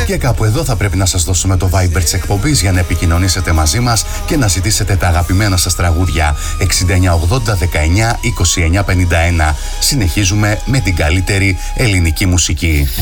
Και κάπου εδώ θα πρέπει να σας δώσουμε το Viber της εκπομπής για να επικοινωνήσετε μαζί μας και να ζητήσετε τα αγαπημένα σας τραγούδια. 6980 19 29 51. Συνεχίζουμε με την καλύτερη ελληνική μουσική.